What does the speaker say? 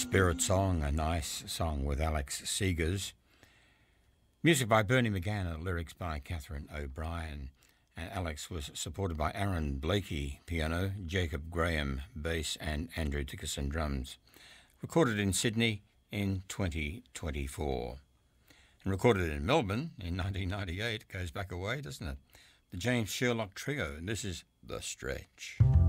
Spirit Song, a nice song with Alex Seegers. Music by Bernie McGann, lyrics by Catherine O'Brien. And Alex was supported by Aaron Blakey, piano, Jacob Graham, bass, and Andrew Dickerson, drums. Recorded in Sydney in 2024. And recorded in Melbourne in 1998. Goes back a way, doesn't it? The James Sherlock Trio, and this is The Stretch.